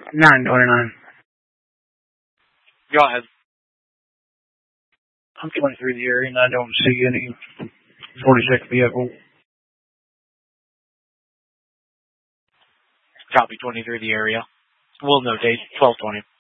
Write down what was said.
929. Go ahead. I'm 23 the area and I don't see any 46 vehicle. Copy 23 the area. We'll notate 1220.